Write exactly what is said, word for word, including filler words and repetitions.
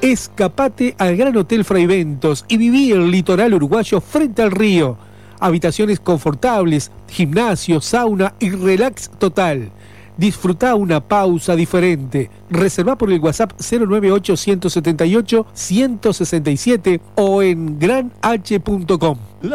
Escapate al Gran Hotel Fraiventos y viví el litoral uruguayo frente al río. Habitaciones confortables, gimnasio, sauna y relax total. Disfrutá una pausa diferente. Reservá por el WhatsApp cero nueve ocho, uno siete ocho, uno seis siete o en gran h punto com.